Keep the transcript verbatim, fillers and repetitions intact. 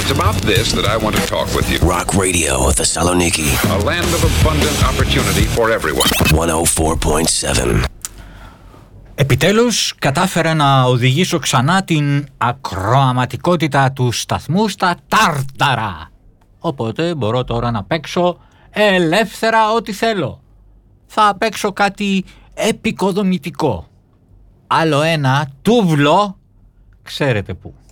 It's about this that I want to talk with you. Rock Radio Thessaloniki. A land of abundant opportunity for everyone. εκατόν τέσσερα κόμμα επτά. Επιτέλους κατάφερα να οδηγήσω ξανά την ακροαματικότητα του σταθμού στα τάρταρα. Οπότε μπορώ τώρα να παίξω ελεύθερα ό,τι θέλω. Θα παίξω κάτι επικοδομητικό. Άλλο ένα τούβλο, ξέρετε πού.